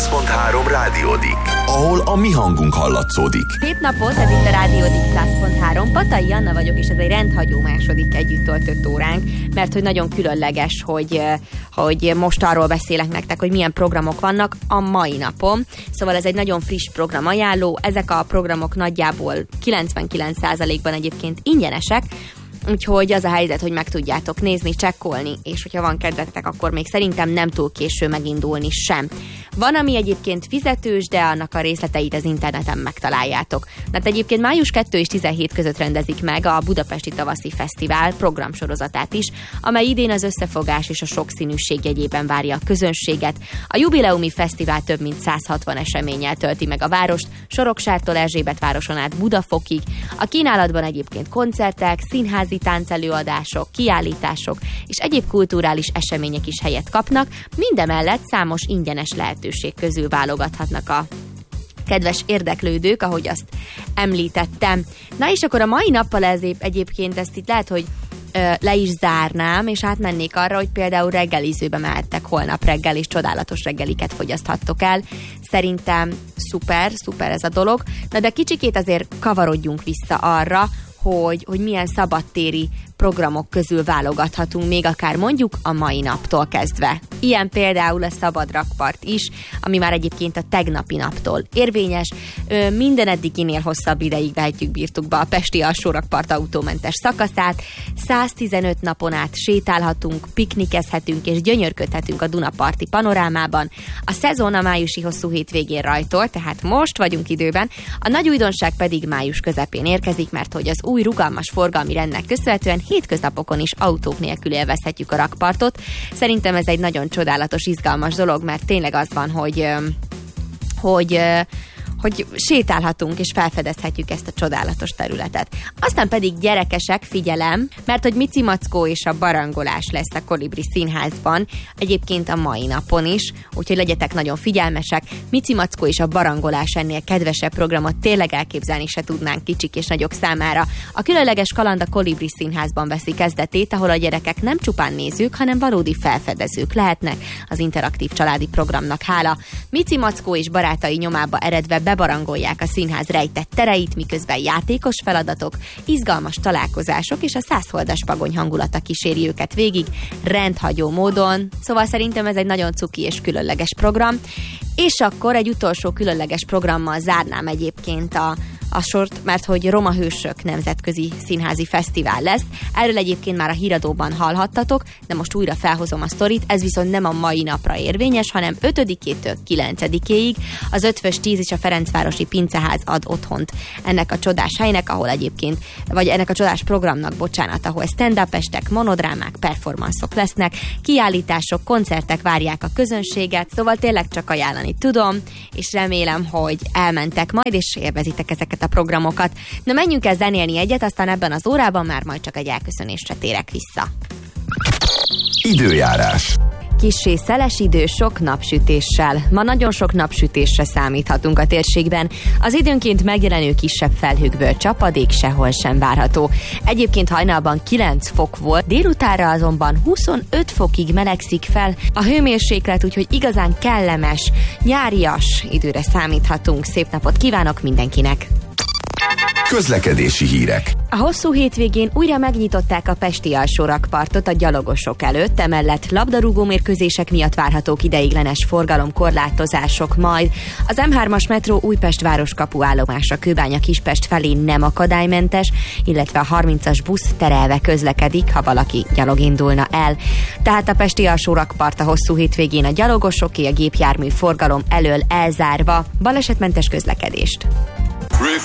100.3 rádiódik, ahol a mi hangunk hallatszódik. Szép napot, ez itt a Rádiódik 100.3. Patai Anna vagyok, és ez egy rendhagyó második együtt töltött óránk, mert hogy nagyon különleges, hogy most arról beszélek nektek, hogy milyen programok vannak a mai napon. Szóval ez egy nagyon friss programajánló, ezek a programok nagyjából 99%-ban egyébként ingyenesek, úgyhogy az a helyzet, hogy meg tudjátok nézni, csekkolni, és hogyha van kedvetek, akkor még szerintem nem túl késő megindulni sem. Van, ami egyébként fizetős, de annak a részleteit az interneten megtaláljátok. Mert egyébként május 2 és 17 között rendezik meg a Budapesti Tavaszi Fesztivál programsorozatát is, amely idén az összefogás és a sokszínűség jegyében várja a közönséget. A jubileumi fesztivál több mint 160 eseménnyel tölti meg a várost, Soroksártól Erzsébetvároson át Budafokig. A kínálatban egyébként koncertek, színházi táncelőadások, kiállítások és egyéb kulturális események is helyet kapnak, mindemellett számos ingyenes lehetőség közül válogathatnak a kedves érdeklődők, ahogy azt említettem. Na és akkor a mai nappal egyébként ezt itt lehet, hogy le is zárnám, és átmennék arra, hogy például reggelizőbe mehettek holnap reggel, és csodálatos reggeliket fogyaszthattok el. Szerintem szuper ez a dolog. Na de kicsikét azért kavarodjunk vissza arra, hogy milyen szabadtéri programok közül válogathatunk még akár mondjuk a mai naptól kezdve. Ilyen például a Szabad Rakpart is, ami már egyébként a tegnapi naptól érvényes. Minden eddiginél hosszabb ideig vehetjük birtokba a Pesti Alsórakpart autómentes szakaszát. 115 napon át sétálhatunk, piknikezhetünk és gyönyörködhetünk a Dunaparti panorámában. A szezon a májusi hosszú hétvégén rajtol, tehát most vagyunk időben. A nagy újdonság pedig május közepén érkezik, mert hogy az új rugalmas forgalmi rendnek köszönhetően hétköznapokon is autók nélkül élvezhetjük a rakpartot. Szerintem ez egy nagyon csodálatos, izgalmas dolog, mert tényleg az van, hogy sétálhatunk és felfedezhetjük ezt a csodálatos területet. Aztán pedig gyerekesek, figyelem, mert hogy Mici Mackó és a barangolás lesz a Kolibri Színházban, egyébként a mai napon is, úgyhogy legyetek nagyon figyelmesek. Mici Mackó és a barangolás, ennél kedvesebb programot tényleg elképzelni se tudnánk kicsik és nagyok számára. A különleges kaland a Kolibri Színházban veszi kezdetét, ahol a gyerekek nem csupán nézők, hanem valódi felfedezők lehetnek az interaktív családi programnak hála. Mici Mackó és barátai nyomába eredve bebarangolják a színház rejtett tereit, miközben játékos feladatok, izgalmas találkozások és a 100 holdas pagony hangulata kíséri őket végig, rendhagyó módon. Szóval szerintem ez egy nagyon cuki és különleges program. És akkor egy utolsó különleges programmal zárnám egyébként a sort, mert hogy Roma Hősök nemzetközi színházi fesztivál lesz. Erről egyébként már a híradóban hallhattatok, de most újra felhozom a sztorit, ez viszont nem a mai napra érvényes, hanem 5-től 9-ig az Ötvös 10 és a Ferencvárosi Pinceház ad otthont ennek a csodás helynek, ahol egyébként, vagy ennek a csodás programnak, bocsánat, ahol stand-up-estek, monodrámák, performanszok lesznek, kiállítások, koncertek várják a közönséget, szóval tényleg csak ajánlani tudom, és remélem, hogy elmentek majd, és élvezitek ezeket a programokat. Na menjünk el zenélni egyet, aztán ebben az órában már majd csak egy elköszönésre térek vissza. Időjárás. Kissé szeles idő, sok napsütéssel. Ma nagyon sok napsütésre számíthatunk a térségben. Az időnként megjelenő kisebb felhőkből csapadék sehol sem várható. Egyébként hajnalban 9 fok volt, délutánra azonban 25 fokig melegszik fel a hőmérséklet, úgyhogy igazán kellemes, nyárias időre számíthatunk. Szép napot kívánok mindenkinek! Közlekedési hírek. A hosszú hétvégén újra megnyitották a Pesti Alsórakpartot a gyalogosok előtt, emellett labdarúgó mérkőzések miatt várhatók ideiglenes forgalomkorlátozások majd. Az M3-as metró Újpest városkapu állomása Kőbánya Kispest felé nem akadálymentes, illetve a 30-as busz terelve közlekedik, ha valaki gyalog indulna el. Tehát a Pesti Alsórakpart a hosszú hétvégén a gyalogosoké, a gépjármű forgalom elől elzárva. Balesetmentes közlekedést.